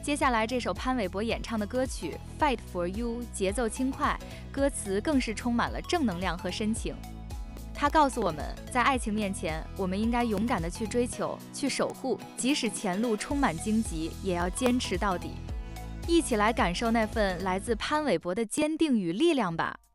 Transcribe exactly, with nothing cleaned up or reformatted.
接下来这首潘玮柏演唱的歌曲《Fight for You》，节奏轻快，歌词更是充满了正能量和深情。他告诉我们，在爱情面前，我们应该勇敢地去追求，去守护，即使前路充满荆棘，也要坚持到底。一起来感受那份来自潘玮柏的坚定与力量吧。